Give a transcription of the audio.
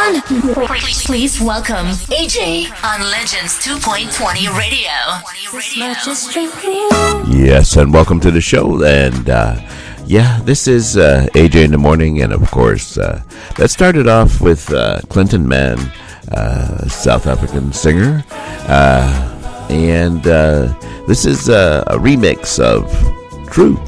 on. Please welcome AJ on Legends 2.20 Radio. Yes, and welcome to the show. And this is AJ in the morning. And of course, that started off with Clinton Mann, South African singer. And this is a remix of True